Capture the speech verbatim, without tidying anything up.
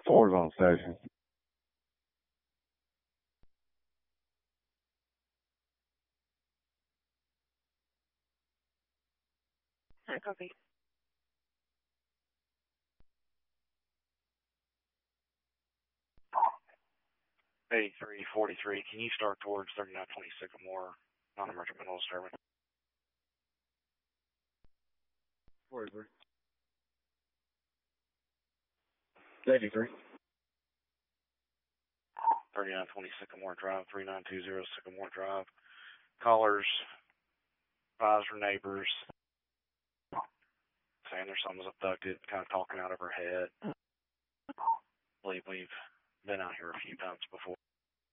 Four's on station. I copy. eighty-three forty-three, can you start towards thirty-nine twenty Sycamore, non-emergent mental disturbance? forty-three. eighty-three. thirty-nine twenty Sycamore Drive, three nine two zero Sycamore Drive. Callers, advisor neighbors, saying their son was abducted, kind of talking out of her head. I believe we've been out here a few times before.